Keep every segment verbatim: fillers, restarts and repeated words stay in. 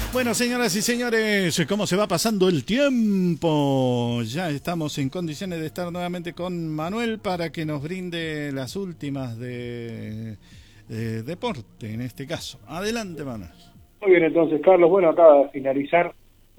Bueno, señoras y señores, ¿cómo se va pasando el tiempo? Ya estamos en condiciones de estar nuevamente con Manuel para que nos brinde las últimas de, de deporte, en este caso. Adelante, Manuel. Muy bien, entonces, Carlos, bueno, acaba de finalizar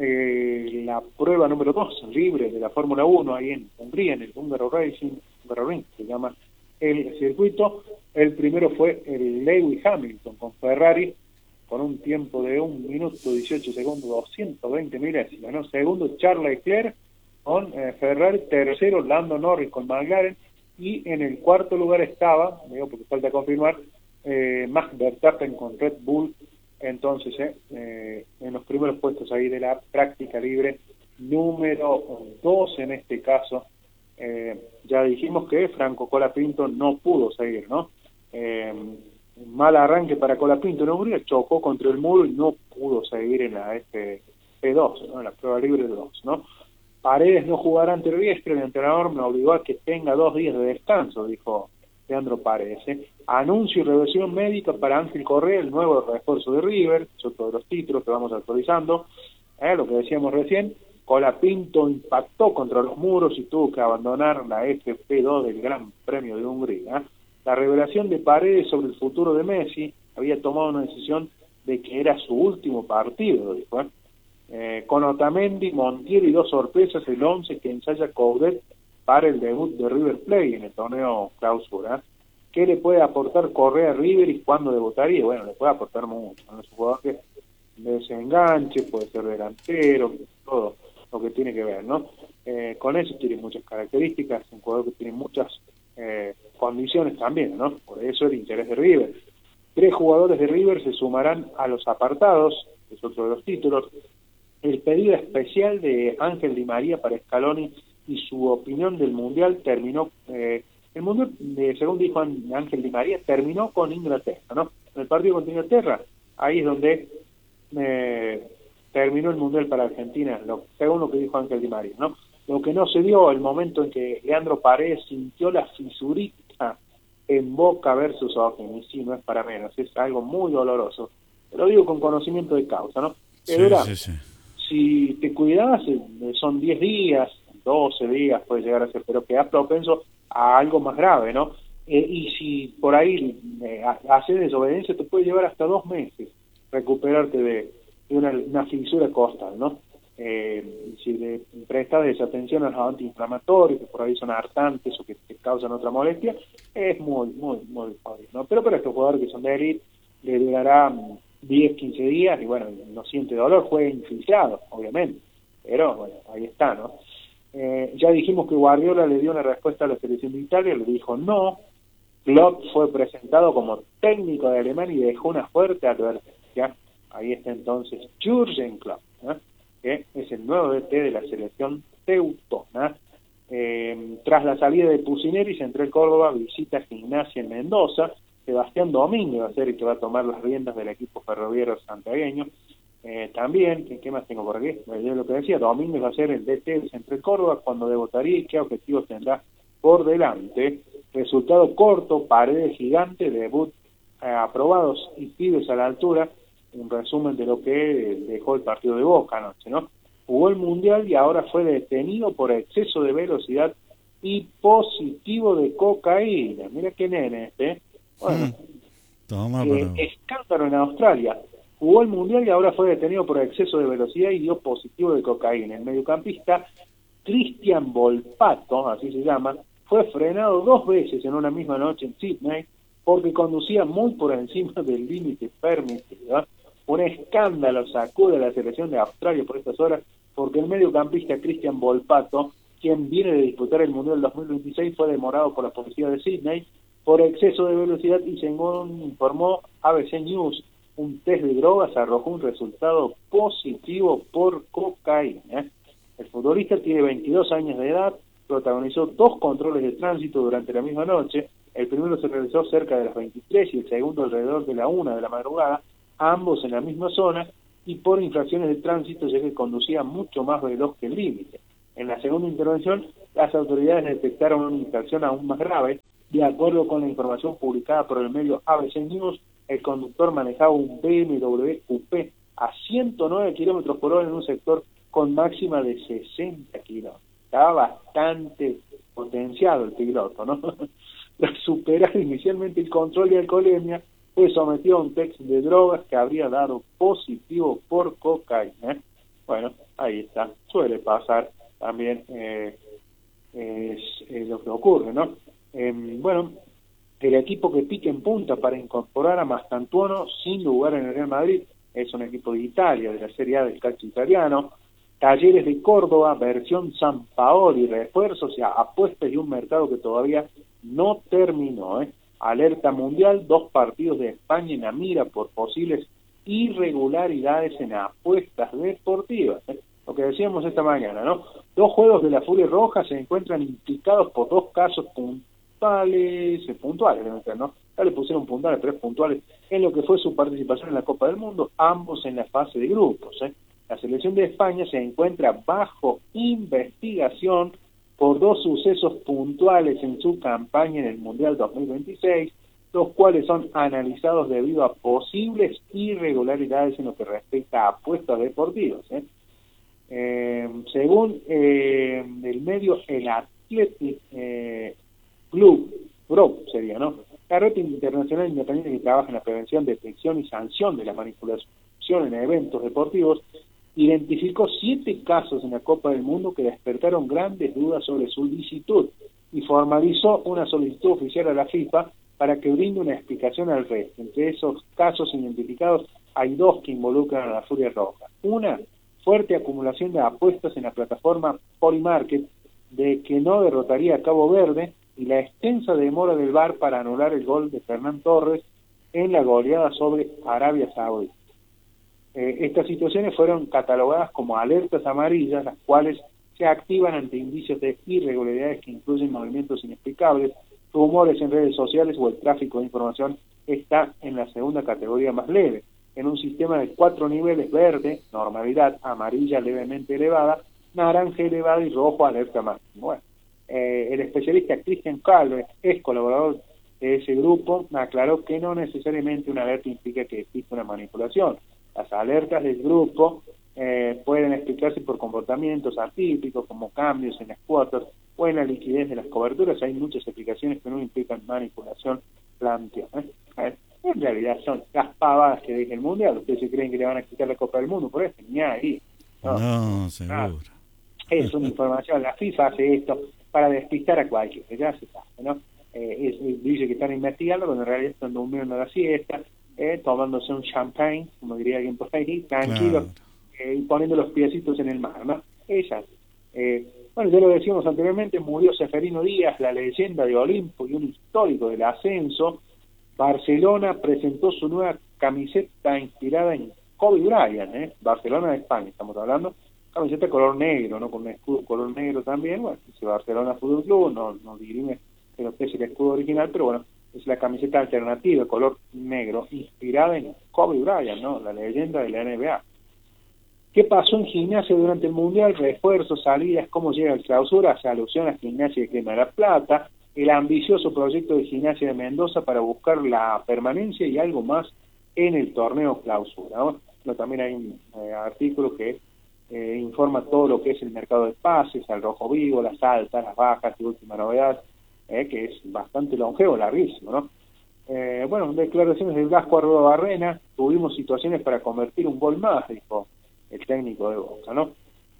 eh, la prueba número dos, libre de la Fórmula uno, ahí en Hungría, en el Húngaro Racing, Húngaro Ring, se llama el circuito. El primero fue el Lewis Hamilton con Ferrari, con un tiempo de un minuto dieciocho segundos, doscientos veinte milésimas, ¿no? Segundo, Charles Leclerc con eh, Ferrari. Tercero, Lando Norris con McLaren. Y en el cuarto lugar estaba, digo porque falta confirmar, eh, Max Verstappen con Red Bull. Entonces, eh, eh, en los primeros puestos ahí de la práctica libre, número dos en este caso. Eh, ya dijimos que Franco Colapinto no pudo seguir, ¿no? Eh, mal arranque para Colapinto en Hungría, chocó contra el muro y no pudo seguir en la F P dos, ¿no? En la prueba libre de dos, ¿no? Paredes no jugará ante Riestre, el entrenador me obligó a que tenga dos días de descanso, dijo Leandro Paredes. ¿eh? Anuncio y revisión médica para Ángel Correa, el nuevo refuerzo de River, es otro de los títulos que vamos actualizando, ¿eh? Lo que decíamos recién, Colapinto impactó contra los muros y tuvo que abandonar la F P dos del Gran Premio de Hungría. ¿eh? La revelación de Paredes sobre el futuro de Messi, había tomado una decisión de que era su último partido, dijo. ¿eh? Eh, con Otamendi, Montiel y dos sorpresas, el once que ensaya Coudet para el debut de River Plate en el torneo Clausura. ¿Qué le puede aportar Correa a River y cuándo debutaría? Bueno, le puede aportar mucho, ¿no? Es un jugador que desenganche, puede ser delantero, todo lo que tiene que ver, ¿no? Eh, con eso tiene muchas características, un jugador que tiene muchas eh, condiciones también, ¿no? Por eso el interés de River. Tres jugadores de River se sumarán a los apartados, es otro de los títulos. El pedido especial de Ángel Di María para Scaloni y su opinión del Mundial terminó, eh, el Mundial, eh, según dijo Ángel Di María, terminó con Inglaterra, ¿no? En el partido contra Inglaterra, ahí es donde eh, terminó el Mundial para Argentina, lo, según lo que dijo Ángel Di María, ¿no? Lo que no se dio el momento en que Leandro Paredes sintió la fisurita en Boca versus O'Higgins, y sí, no es para menos, es algo muy doloroso. Lo digo con conocimiento de causa, ¿no? Sí, Era, sí, sí. Si te cuidas, son diez días, doce días puede llegar a ser, pero quedás propenso a algo más grave, ¿no? Eh, y si por ahí eh, haces desobediencia, te puede llevar hasta dos meses recuperarte de, de una, una fisura costal, ¿no? Eh, si le prestas desatención a los antiinflamatorios, que por ahí son hartantes o que te causan otra molestia, es muy, muy, muy jodido, ¿no? Pero para estos jugadores que son de élite, le durará diez, quince días y bueno, no siente dolor, juega infiltrado, obviamente, pero bueno, ahí está, ¿no? Eh, ya dijimos que Guardiola le dio una respuesta a la selección de Italia, le dijo no. Klopp fue presentado como técnico de Alemania y dejó una fuerte advertencia. Ahí está entonces Jürgen Klopp, ¿eh? que es el nuevo D T de la selección teutona. Eh, tras la salida de Pusineri, Central Córdoba visita Gimnasia en Mendoza. Sebastián Domínguez va a ser el que va a tomar las riendas del equipo ferroviario santiagueño. Eh, también, ¿qué, ¿qué más tengo por aquí? Yo lo que decía, Domínguez va a ser el D T de Central Córdoba cuando debutaría y qué objetivos tendrá por delante. Resultado corto, Paredes gigante, debut eh, aprobados y pibes a la altura. Un resumen de lo que dejó el partido de Boca anoche, ¿no? Jugó el Mundial y ahora fue detenido por exceso de velocidad y positivo de cocaína. Mira qué nene este, ¿eh? Bueno, Hmm. Toma, eh, pero... escándalo en Australia. Jugó el Mundial y ahora fue detenido por exceso de velocidad y dio positivo de cocaína. El mediocampista Cristian Volpato, así se llama, fue frenado dos veces en una misma noche en Sydney porque conducía muy por encima del límite permitido. Un escándalo sacude a la selección de Australia por estas horas porque el mediocampista Cristian Volpato, quien viene de disputar el Mundial dos mil veintiséis, fue demorado por la policía de Sydney por exceso de velocidad y según informó A B C News, un test de drogas arrojó un resultado positivo por cocaína. El futbolista tiene veintidós años de edad, protagonizó dos controles de tránsito durante la misma noche. El primero se realizó cerca de las veintitrés y el segundo alrededor de la una de la madrugada, ambos en la misma zona y por infracciones de tránsito, ya que conducía mucho más veloz que el límite. En la segunda intervención, las autoridades detectaron una infracción aún más grave. De acuerdo con la información publicada por el medio A B C News, el conductor manejaba un B M W Coupé a ciento nueve kilómetros por hora en un sector con máxima de sesenta kilómetros. Estaba bastante potenciado el piloto, ¿no? Tras superar inicialmente el control de alcoholemia, fue sometido a un test de drogas que habría dado positivo por cocaína. Bueno, ahí está, suele pasar también, eh, es, es lo que ocurre, ¿no? Eh, bueno, el equipo que pique en punta para incorporar a Mastantuono sin lugar en el Real Madrid es un equipo de Italia, de la Serie A del calcio italiano. Talleres de Córdoba, versión San Paoli, refuerzos, o sea, apuestas de un mercado que todavía no terminó, ¿eh? Alerta mundial, dos partidos de España en la mira por posibles irregularidades en apuestas deportivas, ¿eh? Lo que decíamos esta mañana, ¿no? Dos juegos de la Furia Roja se encuentran implicados por dos casos puntuales, puntuales, ¿no? Ya le pusieron puntuales, pero es puntuales, en lo que fue su participación en la Copa del Mundo, ambos en la fase de grupos, ¿eh? La selección de España se encuentra bajo investigación por dos sucesos puntuales en su campaña en el Mundial dos mil veintiséis, los cuales son analizados debido a posibles irregularidades en lo que respecta a apuestas deportivas, ¿eh? Eh, según eh, el medio, el Athletic eh, Club, Pro sería, ¿no? La red internacional independiente que trabaja en la prevención, detección y sanción de la manipulación en eventos deportivos, identificó siete casos en la Copa del Mundo que despertaron grandes dudas sobre su licitud y formalizó una solicitud oficial a la FIFA para que brinde una explicación al resto. Entre esos casos identificados hay dos que involucran a la Furia Roja. Una, fuerte acumulación de apuestas en la plataforma Polymarket de que no derrotaría a Cabo Verde, y la extensa demora del V A R para anular el gol de Fernán Torres en la goleada sobre Arabia Saudí. Eh, estas situaciones fueron catalogadas como alertas amarillas, las cuales se activan ante indicios de irregularidades que incluyen movimientos inexplicables, rumores en redes sociales o el tráfico de información. Está en la segunda categoría más leve, en un sistema de cuatro niveles: verde, normalidad; amarilla, levemente elevada; naranja, elevada; y rojo, alerta máxima. Bueno, eh, el especialista Cristian Calves, es colaborador de ese grupo, aclaró que no necesariamente una alerta implica que existe una manipulación. Las alertas del grupo eh, pueden explicarse por comportamientos atípicos, como cambios en las cuotas o en la liquidez de las coberturas. Hay muchas explicaciones que no implican manipulación, planteó, ¿eh? En realidad son las pavadas que deja el Mundial. Ustedes se creen que le van a quitar la Copa del Mundo por eso, ni ahí. No, no seguro. Nada. Es una información, la FIFA hace esto para despistar a cualquiera, ya se sabe, ¿no? Eh, es, es, dice que están investigando, pero en realidad están durmiendo la siesta, eh, tomándose un champagne, como diría alguien por ahí, tranquilo, claro. eh, y poniendo los piecitos en el mar, ¿no? Ellas. Eh, bueno, ya lo decíamos anteriormente, murió Seferino Díaz, la leyenda de Olimpo y un histórico del ascenso. Barcelona presentó su nueva camiseta inspirada en Kobe Bryant, ¿eh? Barcelona de España, estamos hablando. Camiseta color negro, ¿no? Con un escudo color negro también. Bueno, dice Barcelona Fútbol Club, no, no dirime lo que es el escudo original, pero bueno, es la camiseta alternativa, color negro, inspirada en Kobe Bryant, ¿no? La leyenda de la N B A. ¿Qué pasó en Gimnasia durante el Mundial? Refuerzos, salidas, cómo llega el Clausura, hace alusión a Gimnasia de Crema de la Plata, el ambicioso proyecto de Gimnasia de Mendoza para buscar la permanencia y algo más en el torneo Clausura, ¿no? Pero también hay un eh, artículo que eh, informa todo lo que es el mercado de pases, al rojo vivo, las altas, las bajas y última novedad, eh, que es bastante longevo, larguísimo, ¿no? Eh, bueno, declaraciones del Vasco Arrobarrena, tuvimos situaciones para convertir un gol más, dijo el técnico de Boca, ¿no?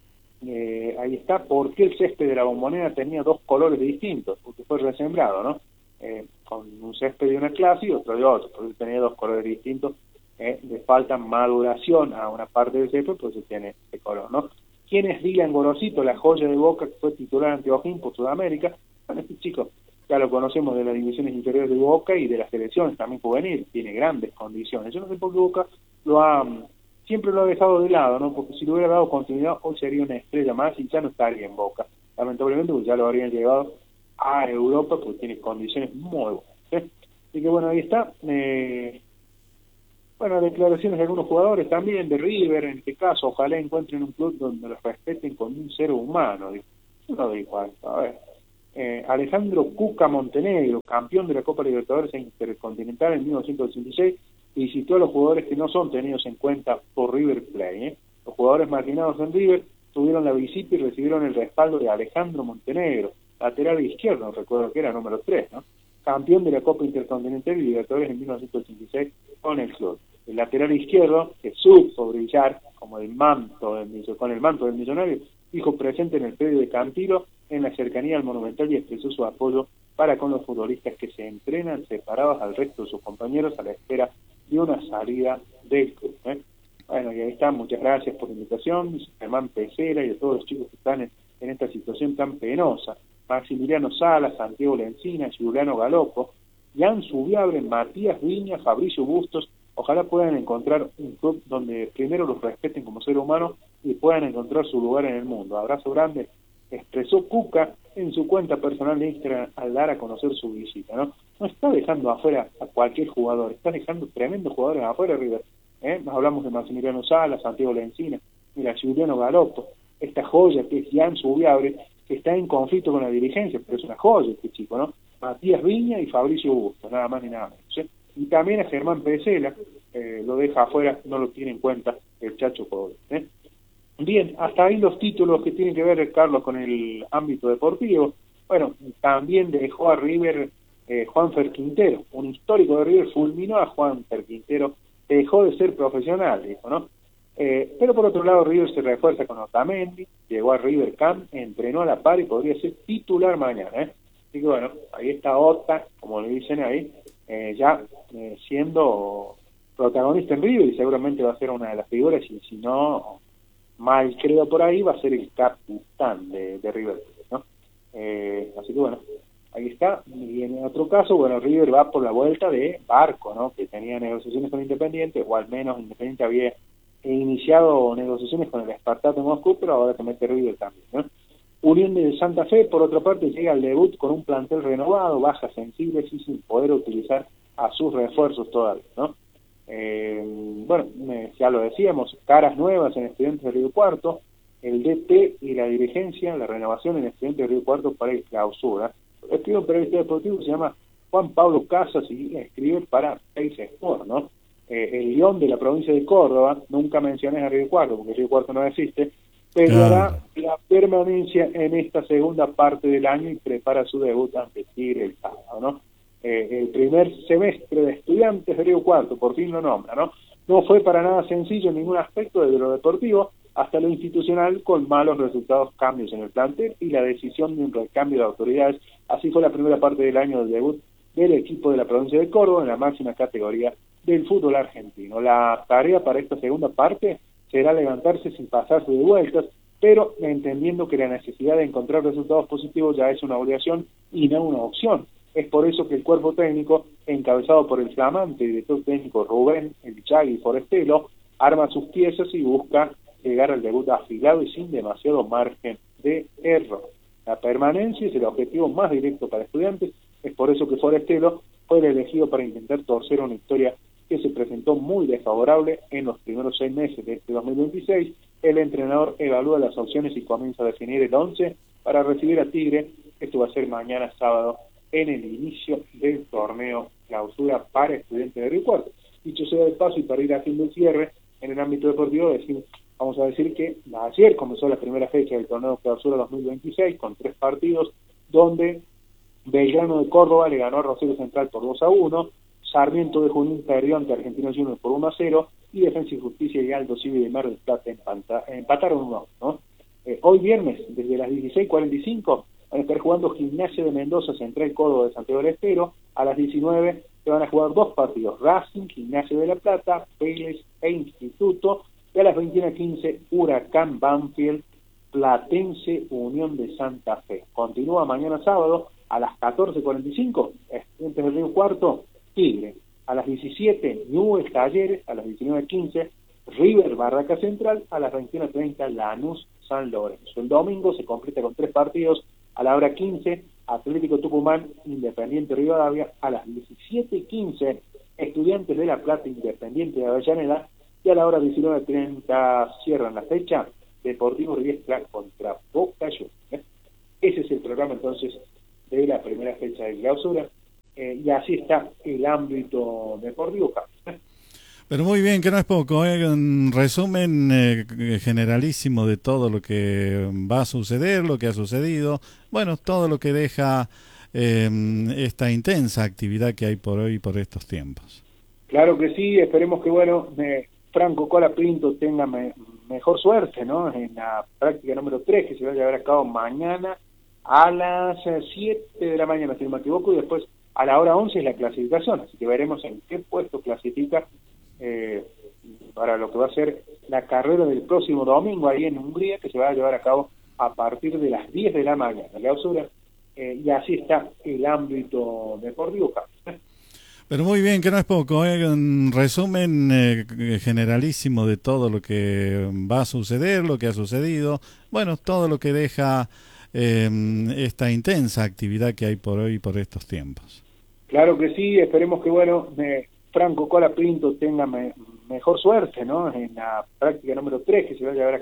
Eh, ahí está, ¿por qué el césped de la Bombonera tenía dos colores distintos? Porque fue resembrado, ¿no? Eh, con un césped de una clase y otro de otro, porque tenía dos colores distintos, eh, le falta maduración a una parte del césped, pues se tiene este color, ¿no? ¿Quién es Dylan Gorosito, la joya de Boca, que fue titular ante O'Higgins por Sudamérica? Bueno, este chico ya lo conocemos de las divisiones inferiores de Boca y de las selecciones también juveniles, tiene grandes condiciones. Yo no sé por qué Boca lo ha... siempre lo ha dejado de lado, ¿no? Porque si le hubiera dado continuidad, hoy sería una estrella más y ya no estaría en Boca. Lamentablemente, pues ya lo habrían llevado a Europa, porque tiene condiciones muy buenas, ¿eh? Así que bueno, ahí está. Eh, bueno, declaraciones de algunos jugadores también, de River, en este caso, ojalá encuentren un club donde los respeten con un ser humano. No digo algo, a ver. Eh, Alejandro Cuca Montenegro, campeón de la Copa Libertadores Intercontinental en mil novecientos ochenta y seis, visitó a los jugadores que no son tenidos en cuenta por River Plate. ¿eh? Los jugadores marginados en River tuvieron la visita y recibieron el respaldo de Alejandro Montenegro, lateral izquierdo, recuerdo que era número tres, ¿no? Campeón de la Copa Intercontinental y Libertadores en mil novecientos ochenta y seis con el club. El lateral izquierdo, que supo brillar como el manto del, con el manto del millonario, dijo presente en el predio de Cantilo en la cercanía al Monumental y expresó su apoyo para con los futbolistas que se entrenan separados al resto de sus compañeros a la espera de una salida del club. ¿eh? Bueno, y ahí está, muchas gracias por la invitación, Germán Pesera y a todos los chicos que están en, en esta situación tan penosa. Maximiliano Sala, Santiago Lencina, Juliano Galopo, Jan Subiabre, Matías Viña, Fabricio Bustos, ojalá puedan encontrar un club donde primero los respeten como ser humano y puedan encontrar su lugar en el mundo. Abrazo grande, expresó Cuca en su cuenta personal de Instagram al dar a conocer su visita, ¿no? No está dejando afuera a cualquier jugador, está dejando tremendos jugadores afuera, River. ¿eh? Hablamos de Maximiliano Sala, Santiago Lencina, mira, Juliano Galopo, esta joya que es Jan Subiabre, que está en conflicto con la dirigencia, pero es una joya este chico, ¿no? Matías Viña y Fabricio Bustos, nada más ni nada menos. ¿eh? Y también a Germán Pesela, eh, lo deja afuera, no lo tiene en cuenta el Chacho Pobre. ¿eh? Bien, hasta ahí los títulos que tienen que ver, Carlos, con el ámbito deportivo. Bueno, también dejó a River eh, Juanfer Quintero, un histórico de River, fulminó a Juanfer Quintero, dejó de ser profesional, dijo, ¿no? Eh, pero por otro lado, River se refuerza con Otamendi, llegó a River Camp, entrenó a la par y podría ser titular mañana. ¿eh? Así que bueno, ahí está Ota, como le dicen ahí, eh, ya eh, siendo protagonista en River y seguramente va a ser una de las figuras y si no, mal creo por ahí, va a ser el capitán de, de River. ¿no? Eh, así que bueno, ahí está. Y en otro caso, bueno, River va por la vuelta de Barco, ¿no? que tenía negociaciones con Independiente, o al menos Independiente había He iniciado negociaciones con el Spartak de Moscú, pero ahora se mete River también. ¿no? Unión de Santa Fe, por otra parte, llega al debut con un plantel renovado, bajas sensibles y sin poder utilizar a sus refuerzos todavía. ¿no? Eh, bueno, eh, ya lo decíamos, caras nuevas en Estudiantes de Río Cuarto, el D T y la dirigencia, la renovación en Estudiantes de Río Cuarto para el clausura. Escribe un periodista deportivo que se llama Juan Pablo Casas y escribe para Pace Sport, ¿no? Eh, el León de la provincia de Córdoba, nunca menciones a Río Cuarto, porque Río Cuarto no existe, peleará claro. la permanencia en esta segunda parte del año y prepara su debut ante Tigre el sábado, ¿no? Eh, el primer semestre de Estudiantes de Río Cuarto, por fin lo nombra, ¿no? No fue para nada sencillo en ningún aspecto desde lo deportivo hasta lo institucional, con malos resultados, cambios en el plantel y la decisión de un recambio de autoridades. Así fue la primera parte del año del debut del equipo de la provincia de Córdoba en la máxima categoría del fútbol argentino. La tarea para esta segunda parte será levantarse sin pasarse de vueltas, pero entendiendo que la necesidad de encontrar resultados positivos ya es una obligación y no una opción. Es por eso que el cuerpo técnico, encabezado por el flamante director técnico Rubén El Chagui Forestelo, arma sus piezas y busca llegar al debut afilado y sin demasiado margen de error. La permanencia es el objetivo más directo para Estudiantes, es por eso que Forestelo fue el elegido para intentar torcer una historia que se presentó muy desfavorable en los primeros seis meses de este dos mil veintiséis. El entrenador evalúa las opciones y comienza a definir el once para recibir a Tigre. Esto va a ser mañana sábado en el inicio del torneo clausura para Estudiantes de Río Cuarto. Dicho sea de paso y para ir haciendo el cierre en el ámbito deportivo, decir, vamos a decir que ayer comenzó la primera fecha del torneo clausura dos mil veintiséis con tres partidos donde Belgrano de Córdoba le ganó a Rosario Central por dos a uno, Sarmiento de Junín perdió ante Argentinos Juniors por uno a cero y Defensa y Justicia y Aldo Civi de Mar del Plata empata, empataron uno a uno. ¿no? Eh, hoy viernes, desde las dieciséis cuarenta y cinco, van a estar jugando Gimnasia de Mendoza, Central Córdoba de Santiago del Estero. A las diecinueve se van a jugar dos partidos, Racing, Gimnasia de La Plata, Vélez e Instituto. Y a las veintiuna quince, Huracán Banfield, Platense, Unión de Santa Fe. Continúa mañana sábado a las catorce cuarenta y cinco, Estudiantes del Río Cuarto, Tigre. A las diecisiete, Newell's Talleres. A las diecinueve quince, River Barraca Central. A las veintiuna treinta, Lanús San Lorenzo. El domingo se completa con tres partidos. A la hora quince, Atlético Tucumán, Independiente Rivadavia. A las diecisiete quince, Estudiantes de La Plata, Independiente de Avellaneda. Y a la hora diecinueve treinta cierran la fecha, Deportivo Riestra contra Boca Juniors. ¿eh? Ese es el programa entonces de la primera fecha de clausura. Eh, y así está el ámbito deportivo. Pero muy bien, que no es poco, ¿eh? Un resumen eh, generalísimo de todo lo que va a suceder, lo que ha sucedido, bueno, todo lo que deja eh, esta intensa actividad que hay por hoy, por estos tiempos. Claro que sí, esperemos que, bueno, eh, Franco Colapinto tenga me, mejor suerte, ¿no? En la práctica número tres, que se va a llevar a cabo mañana a las siete de la mañana, si no me equivoco, y después a la hora once es la clasificación, así que veremos en qué puesto clasifica eh, para lo que va a ser la carrera del próximo domingo ahí en Hungría, que se va a llevar a cabo a partir de las diez de la mañana, la clausura, eh, y así está el ámbito deportivo. Pero muy bien, que no es poco, ¿eh? Un resumen eh, generalísimo de todo lo que va a suceder, lo que ha sucedido, bueno, todo lo que deja eh, esta intensa actividad que hay por hoy, por estos tiempos. Claro que sí, esperemos que, bueno, eh, Franco Colapinto tenga me, mejor suerte, ¿no? En la práctica número tres, que se va a llevar a